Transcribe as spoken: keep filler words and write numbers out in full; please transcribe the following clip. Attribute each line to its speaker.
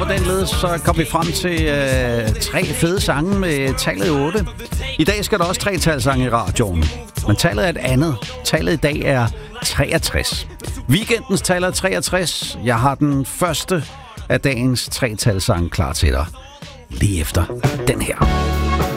Speaker 1: på den led, så kom vi frem til øh, tre fede sange med tallet otte. I dag skal der også tre talsange i radioen. Men tallet er et andet. Tallet i dag er treogtres. Weekendens tal er treogtres. Jeg har den første af dagens tre talsange klar til dig. Lige efter den her.